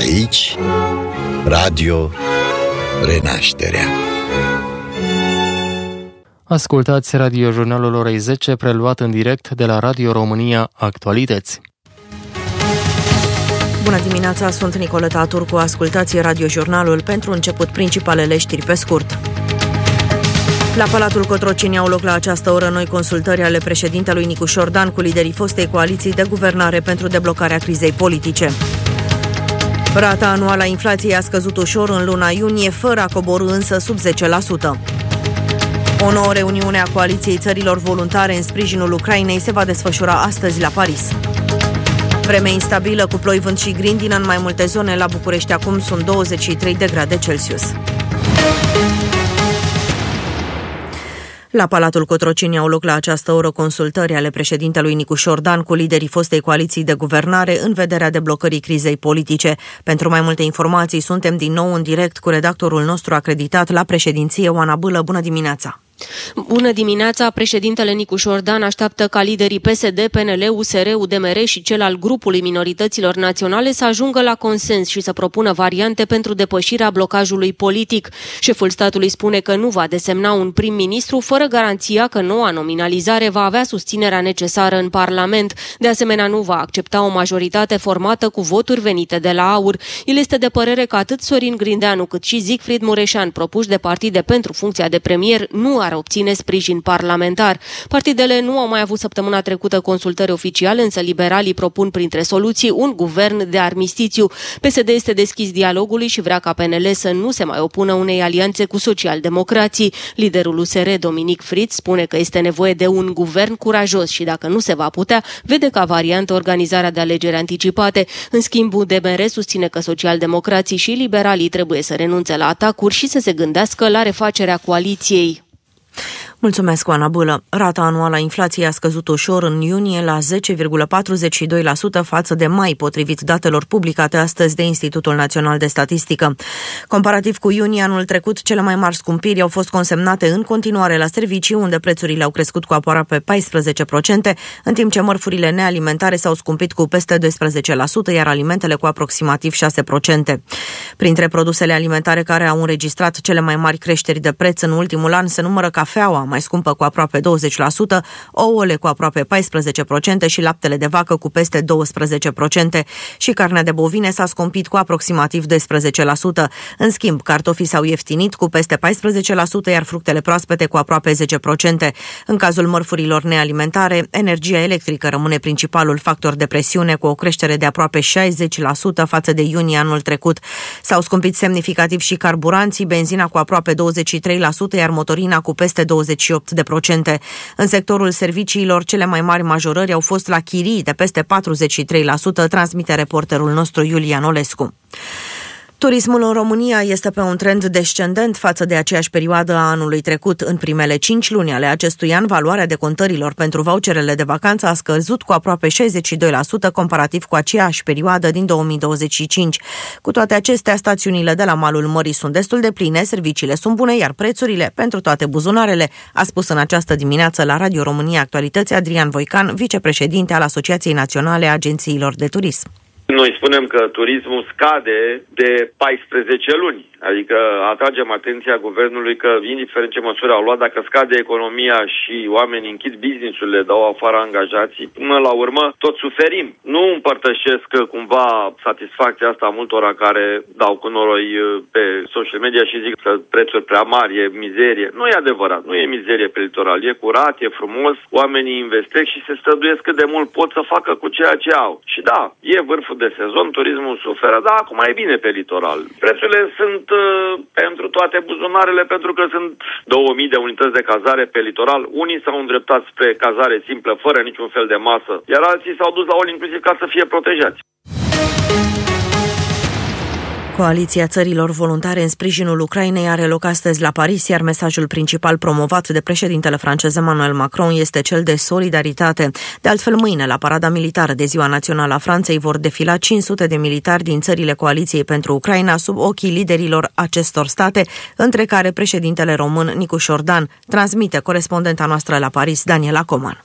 Aici, Radio Renașterea. Ascultați radiojurnalul orei 10, preluat în direct de la Radio România Actualități. Bună dimineața, sunt Nicoleta Turcu, ascultați radiojurnalul. Pentru început, principalele știri pe scurt. La Palatul Cotroceni au loc la această oră noi consultări ale președintelui Nicu Șordan cu liderii fostei coaliții de guvernare pentru deblocarea crizei politice. Rata anuală a inflației a scăzut ușor în luna iunie, fără a coborî însă sub 10%. O nouă reuniune a Coaliției Țărilor Voluntare în sprijinul Ucrainei se va desfășura astăzi la Paris. Vreme instabilă cu ploi, vânt și grindină în mai multe zone. La București acum sunt 23 de grade Celsius. La Palatul Cotroceni au loc la această oră consultări ale președintelui Nicu Șordan cu liderii fostei coaliții de guvernare în vederea deblocării crizei politice. Pentru mai multe informații suntem din nou în direct cu redactorul nostru acreditat la președinție, Oana Bâlă. Bună dimineața! Bună dimineața! Președintele Nicu Șordan așteaptă ca liderii PSD, PNL, USR, UDMR și cel al grupului minorităților naționale să ajungă la consens și să propună variante pentru depășirea blocajului politic. Șeful statului spune că nu va desemna un prim-ministru fără garanția că noua nominalizare va avea susținerea necesară în Parlament. De asemenea, nu va accepta o majoritate formată cu voturi venite de la AUR. El este de părere că atât Sorin Grindeanu cât și Siegfried Mureșan, propuși de partide pentru funcția de premier, nu ar obține sprijin parlamentar. Partidele nu au mai avut săptămâna trecută consultări oficiale, însă liberalii propun printre soluții un guvern de armistițiu. PSD este deschis dialogului și vrea ca PNL să nu se mai opună unei alianțe cu socialdemocrații. Liderul USR, Dominic Fritz, spune că este nevoie de un guvern curajos și dacă nu se va putea, vede ca variantă organizarea de alegeri anticipate. În schimb, UDMR susține că socialdemocrații și liberalii trebuie să renunțe la atacuri și să se gândească la refacerea coaliției. Mulțumesc, Oana Bâlă. Rata anuală a inflației a scăzut ușor în iunie la 10,42% față de mai, potrivit datelor publicate astăzi de Institutul Național de Statistică. Comparativ cu iunie anul trecut, cele mai mari scumpiri au fost consemnate în continuare la servicii, unde prețurile au crescut cu aproape 14%, în timp ce mărfurile nealimentare s-au scumpit cu peste 12%, iar alimentele cu aproximativ 6%. Printre produsele alimentare care au înregistrat cele mai mari creșteri de preț în ultimul an se numără cafeaua, mai scumpă cu aproape 20%, ouăle cu aproape 14% și laptele de vacă cu peste 12%. Și carnea de bovine s-a scumpit cu aproximativ 12%. În schimb, cartofii s-au ieftinit cu peste 14%, iar fructele proaspete cu aproape 10%. În cazul mărfurilor nealimentare, energia electrică rămâne principalul factor de presiune, cu o creștere de aproape 60% față de iunie anul trecut. S-au scumpit semnificativ și carburanții, benzina cu aproape 23%, iar motorina cu peste 28%. În sectorul serviciilor, cele mai mari majorări au fost la chirii de peste 43%, transmite reporterul nostru Iulian Olescu. Turismul în România este pe un trend descendent față de aceeași perioadă a anului trecut. În primele 5 luni ale acestui an, valoarea decontărilor pentru voucherele de vacanță a scăzut cu aproape 62% comparativ cu aceeași perioadă din 2025. Cu toate acestea, stațiunile de la malul mării sunt destul de pline, serviciile sunt bune, iar prețurile pentru toate buzunarele, a spus în această dimineață la Radio România Actualități Adrian Voican, vicepreședinte al Asociației Naționale a Agențiilor de Turism. Noi spunem că turismul scade de 14 luni, adică atragem atenția guvernului că, indiferent ce măsuri au luat, dacă scade economia și oamenii închid business-urile, dau afară angajații, până la urmă tot suferim. Nu împărtășesc cumva satisfacția asta a multora care dau cu noroi pe social media și zic că prețuri prea mari, e mizerie. Nu e adevărat, nu e mizerie pe litoral, e curat, e frumos, oamenii investesc și se străduiesc cât de mult pot să facă cu ceea ce au. Și da, e vârful de sezon, turismul suferă, dar acum e bine pe litoral. Prețurile sunt pentru toate buzunarele, pentru că sunt 2000 de unități de cazare pe litoral. Unii s-au îndreptat spre cazare simplă, fără niciun fel de masă, iar alții s-au dus la all inclusiv ca să fie protejați. Coaliția Țărilor Voluntare în sprijinul Ucrainei are loc astăzi la Paris, iar mesajul principal promovat de președintele francez Emmanuel Macron este cel de solidaritate. De altfel, mâine, la parada militară de Ziua Națională a Franței, vor defila 500 de militari din țările Coaliției pentru Ucraina sub ochii liderilor acestor state, între care președintele român Nicu Șordan, transmite corespondenta noastră la Paris, Daniela Coman.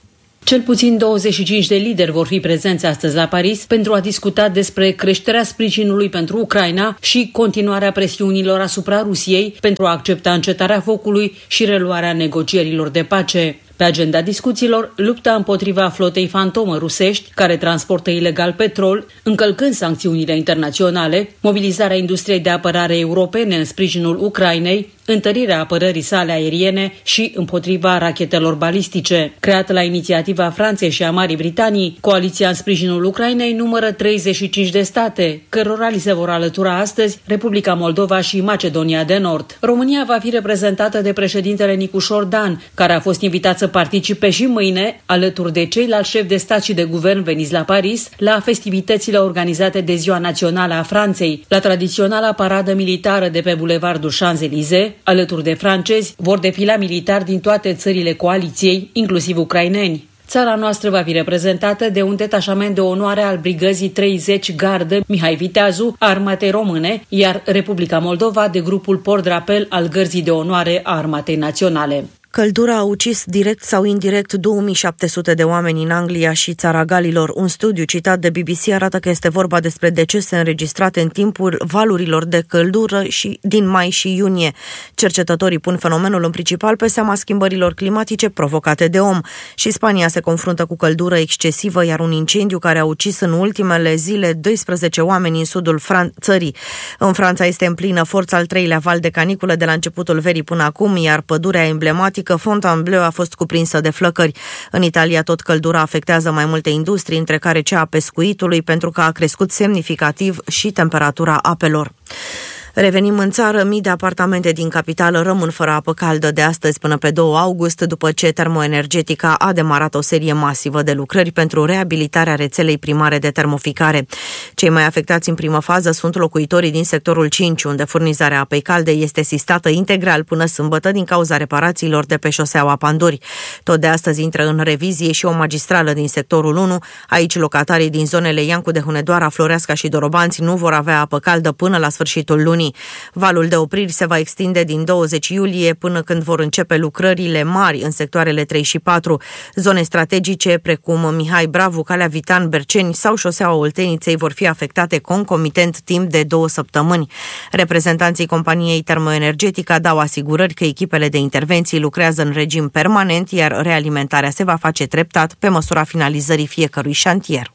Cel puțin 25 de lideri vor fi prezenți astăzi la Paris pentru a discuta despre creșterea sprijinului pentru Ucraina și continuarea presiunilor asupra Rusiei pentru a accepta încetarea focului și reluarea negocierilor de pace. Pe agenda discuțiilor, lupta împotriva flotei fantomă rusești, care transportă ilegal petrol, încălcând sancțiunile internaționale, mobilizarea industriei de apărare europene în sprijinul Ucrainei, întărirea apărării sale aeriene și împotriva rachetelor balistice. Creată la inițiativa Franței și a Marii Britanii, coaliția în sprijinul Ucrainei numără 35 de state, cărora li se vor alătura astăzi Republica Moldova și Macedonia de Nord. România va fi reprezentată de președintele Nicușor Dan, care a fost invitat să participe și mâine, alături de ceilalți șefi de stat și de guvern veniți la Paris, la festivitățile organizate de Ziua Națională a Franței. La tradiționala paradă militară de pe bulevardul Champs-Élysées, alături de francezi, vor defila militari din toate țările coaliției, inclusiv ucraineni. Țara noastră va fi reprezentată de un detașament de onoare al Brigăzii 30 Gardă Mihai Viteazu a Armatei Române, iar Republica Moldova de grupul Port-Drapel al Gărzii de Onoare a Armatei Naționale. Căldura a ucis direct sau indirect 2700 de oameni în Anglia și Țara Galilor. Un studiu citat de BBC arată că este vorba despre decese înregistrate în timpul valurilor de căldură din mai și iunie. Cercetătorii pun fenomenul în principal pe seama schimbărilor climatice provocate de om. Și Spania se confruntă cu căldură excesivă, iar un incendiu care a ucis în ultimele zile 12 oameni în sudul țării. În Franța este în plină forță al treilea val de caniculă de la începutul verii până acum, iar pădurea emblematică Fontainebleau a fost cuprinsă de flăcări. În Italia tot căldura afectează mai multe industrii, între care cea a pescuitului, pentru că a crescut semnificativ și temperatura apelor. Revenim în țară, mii de apartamente din capitală rămân fără apă caldă de astăzi până pe 2 august, după ce Termoenergetica a demarat o serie masivă de lucrări pentru reabilitarea rețelei primare de termoficare. Cei mai afectați în primă fază sunt locuitorii din sectorul 5, unde furnizarea apei calde este sistată integral până sâmbătă din cauza reparațiilor de pe șoseaua Panduri. Tot de astăzi intră în revizie și o magistrală din sectorul 1. Aici locatarii din zonele Iancu de Hunedoara, Floreasca și Dorobanți nu vor avea apă caldă până la sfârșitul lunii. Valul de opriri se va extinde din 20 iulie până când vor începe lucrările mari în sectoarele 3 și 4. Zone strategice precum Mihai Bravu, Calea Vitan, Berceni sau șoseaua Olteniței vor fi afectate concomitent timp de 2 săptămâni. Reprezentanții companiei Termoenergetica dau asigurări că echipele de intervenții lucrează în regim permanent, iar realimentarea se va face treptat pe măsura finalizării fiecărui șantier.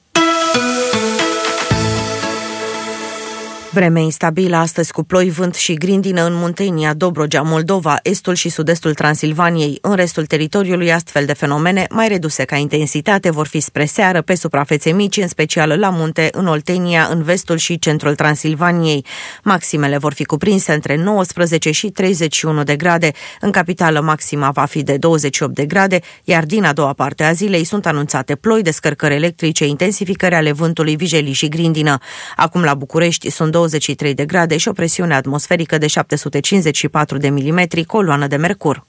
Vreme instabilă astăzi cu ploi, vânt și grindină în Muntenia, Dobrogea, Moldova, estul și sud-estul Transilvaniei. În restul teritoriului, astfel de fenomene mai reduse ca intensitate vor fi spre seară pe suprafețe mici, în special la munte, în Oltenia, în vestul și centrul Transilvaniei. Maximele vor fi cuprinse între 19 și 31 de grade. În capitală maxima va fi de 28 de grade, iar din a doua parte a zilei sunt anunțate ploi, descărcări electrice, intensificări ale vântului, vijelii și grindină. Acum la București sunt 23 de grade și o presiune atmosferică de 754 de milimetri, coloană de mercur.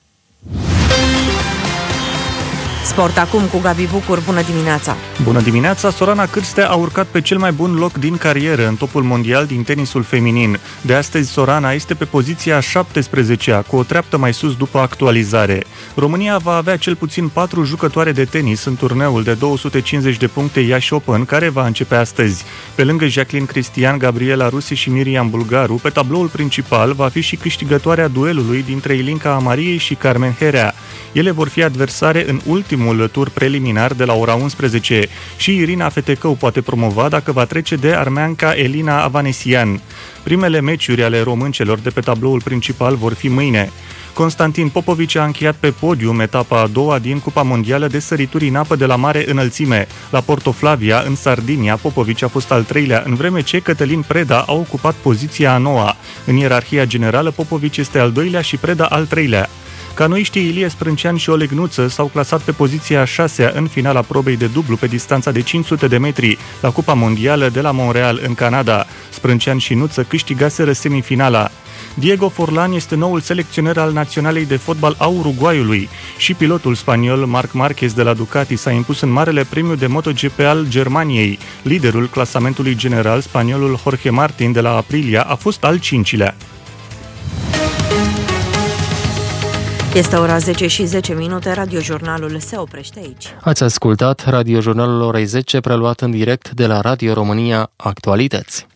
Sport acum cu Gabi Bucur. Bună dimineața! Bună dimineața! Sorana Cârstea a urcat pe cel mai bun loc din carieră în topul mondial din tenisul feminin. De astăzi, Sorana este pe poziția 17-a, cu o treaptă mai sus după actualizare. România va avea cel puțin 4 jucătoare de tenis în turneul de 250 de puncte Iași Open, care va începe astăzi. Pe lângă Jacqueline Cristian, Gabriela Rusi și Miriam Bulgaru, pe tabloul principal va fi și câștigătoarea duelului dintre Ilinca Amariei și Carmen Herea. Ele vor fi adversare în ultimul tur preliminar de la ora 11 și Irina Fetecău poate promova dacă va trece de armeanca Elina Avanesian. Primele meciuri ale româncelor de pe tabloul principal vor fi mâine. Constantin Popovici a încheiat pe podium etapa a doua din Cupa Mondială de sărituri în apă de la mare înălțime. La Porto Flavia, în Sardinia, Popovici a fost al 3-lea, în vreme ce Cătălin Preda a ocupat poziția a 9-a. În ierarhia generală, Popovici este al 2-lea și Preda al 3-lea. Canoiștii Ilie Sprâncean și Oleg Nuță s-au clasat pe poziția a 6-a în finala probei de dublu pe distanța de 500 de metri la Cupa Mondială de la Montreal, în Canada. Sprâncean și Nuță câștigaseră semifinala. Diego Forlan este noul selecționer al naționalei de fotbal a Uruguayului și pilotul spaniol Marc Marquez de la Ducati s-a impus în marele premiu de MotoGP al Germaniei. Liderul clasamentului general, spaniolul Jorge Martin de la Aprilia, a fost al 5-lea. Este ora 10:10, radiojurnalul se oprește aici. Ați ascultat radiojurnalul orei 10, preluat în direct de la Radio România Actualități.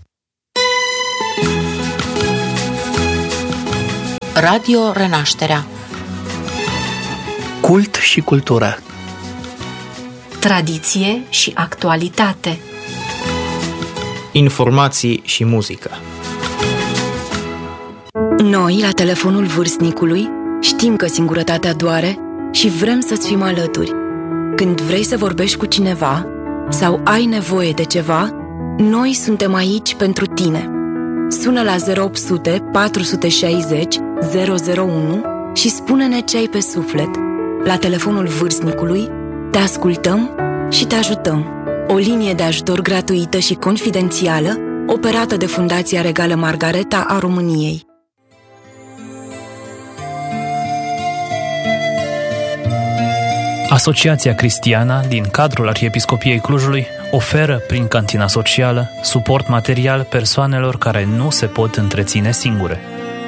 Radio Renașterea. Cult și cultură. Tradiție și actualitate. Informații și muzică. Noi, la telefonul vârstnicului, știm că singurătatea doare și vrem să-ți fim alături. Când vrei să vorbești cu cineva sau ai nevoie de ceva, noi suntem aici pentru tine. Sună la 0800 460 001 și spune-ne ce ai pe suflet. La telefonul vârstnicului te ascultăm și te ajutăm. O linie de ajutor gratuită și confidențială, operată de Fundația Regală Margareta a României. Asociația Cristiana din cadrul Arhiepiscopiei Clujului oferă prin cantina socială suport material persoanelor care nu se pot întreține singure.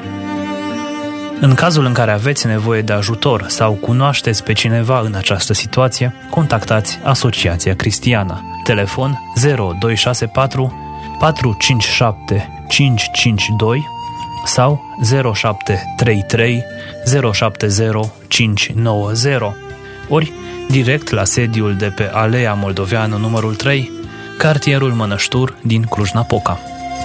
În cazul în care aveți nevoie de ajutor sau cunoașteți pe cineva în această situație, contactați Asociația Cristiana. Telefon 0264 457 552 sau 0733 070 590, ori direct la sediul de pe Alea Moldoveanu numărul 3, cartierul Mănăștur din Cluj-Napoca.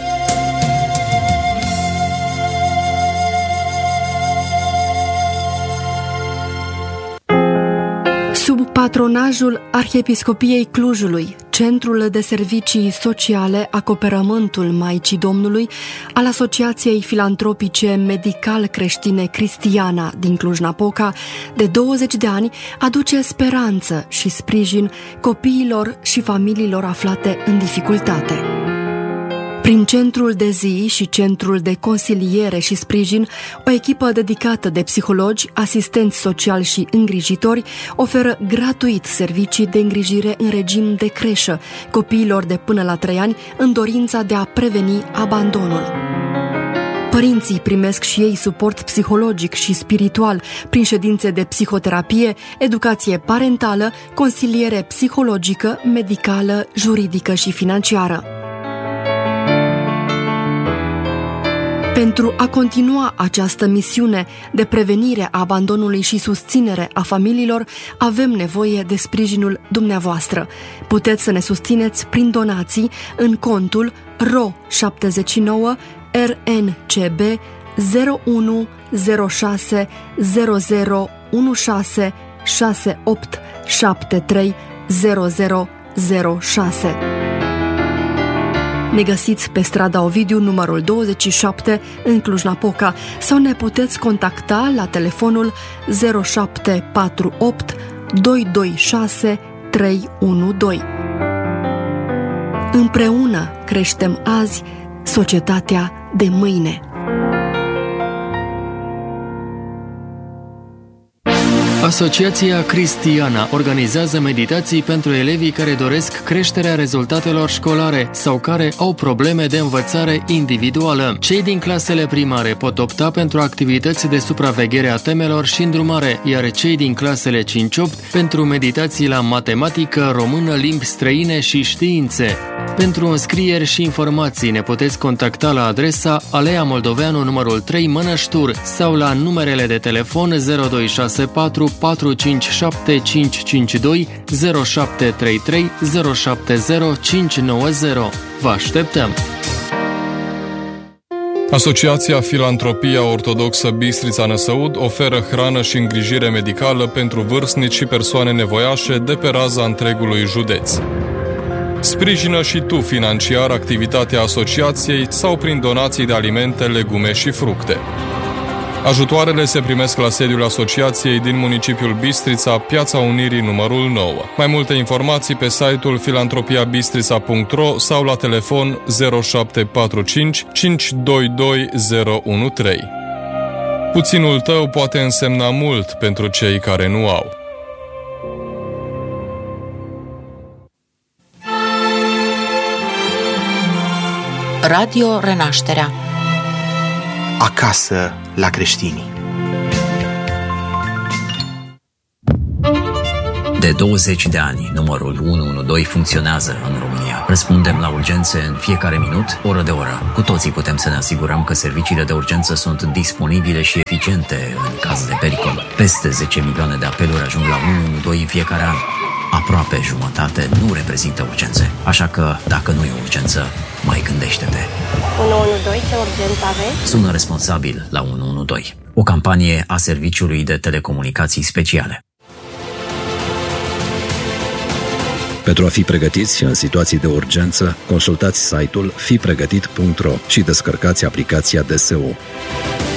Sub patronajul Arhiepiscopiei Clujului, Centrul de Servicii Sociale Acoperământul Maicii Domnului al Asociației Filantropice Medical-Creștine Cristiana din Cluj-Napoca, de 20 de ani, aduce speranță și sprijin copiilor și familiilor aflate în dificultate. Prin centrul de zi și centrul de consiliere și sprijin, o echipă dedicată de psihologi, asistenți sociali și îngrijitori oferă gratuit servicii de îngrijire în regim de creșă copiilor de până la 3 ani în dorința de a preveni abandonul. Părinții primesc și ei suport psihologic și spiritual prin ședințe de psihoterapie, educație parentală, consiliere psihologică, medicală, juridică și financiară. Pentru a continua această misiune de prevenire a abandonului și susținere a familiilor, avem nevoie de sprijinul dumneavoastră. Puteți să ne susțineți prin donații în contul RO79 RNCB 0106 0016 6873 0006. Ne găsiți pe strada Ovidiu, numărul 27, în Cluj-Napoca, sau ne puteți contacta la telefonul 0748 226 312. Împreună creștem azi societatea de mâine. Asociația Cristiana organizează meditații pentru elevii care doresc creșterea rezultatelor școlare sau care au probleme de învățare individuală. Cei din clasele primare pot opta pentru activități de supraveghere a temelor și îndrumare, iar cei din clasele 5-8 pentru meditații la matematică, română, limbi străine și științe. Pentru înscrieri și informații ne puteți contacta la adresa Alea Moldoveanu numărul 3, Mănăștur, sau la numerele de telefon 0264 457 552 0733 070 590. Vă așteptăm! Asociația Filantropia Ortodoxă Bistrița Năsăud oferă hrană și îngrijire medicală pentru vârstnici și persoane nevoiașe de pe raza întregului județ. Sprijină și tu financiar activitatea asociației sau prin donații de alimente, legume și fructe. Ajutoarele se primesc la sediul asociației din municipiul Bistrița, Piața Unirii numărul 9. Mai multe informații pe site-ul filantropiabistrița.ro sau la telefon 0745 522 013. Puținul tău poate însemna mult pentru cei care nu au. Radio Renașterea. Acasă la creștini. De 20 de ani, numărul 112 funcționează în România. Răspundem la urgențe în fiecare minut, oră de oră. Cu toții putem să ne asigurăm că serviciile de urgență sunt disponibile și eficiente în caz de pericol. Peste 10 milioane de apeluri ajung la 112 în fiecare an. Aproape jumătate nu reprezintă urgențe. Așa că, dacă nu e urgență, mai gândește-te. 112, ce urgență aveți? Sună responsabil la 112. O campanie a Serviciului de Telecomunicații Speciale. Pentru a fi pregătiți în situații de urgență, consultați site-ul fipregătit.ro și descărcați aplicația DSU.